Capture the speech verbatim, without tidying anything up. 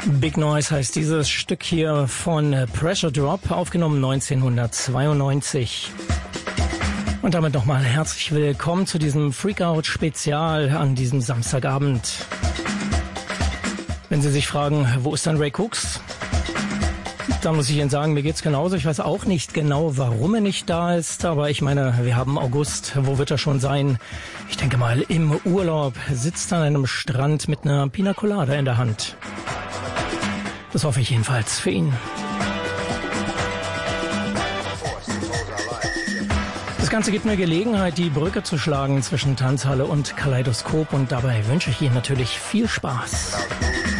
Big Noise heißt dieses Stück hier von Pressure Drop, aufgenommen neunzehnhundertzweiundneunzig. Und damit nochmal herzlich willkommen zu diesem Freakout-Spezial an diesem Samstagabend. Wenn Sie sich fragen, wo ist dann Ray Cooks? Da muss ich Ihnen sagen, mir geht's genauso. Ich weiß auch nicht genau, warum er nicht da ist, aber ich meine, wir haben August. Wo wird er schon sein? Ich denke mal, im Urlaub, sitzt an einem Strand mit einer Pina Colada in der Hand. Das hoffe ich jedenfalls für ihn. Das Ganze gibt mir Gelegenheit, die Brücke zu schlagen zwischen Tanzhalle und Kaleidoskop, und dabei wünsche ich Ihnen natürlich viel Spaß.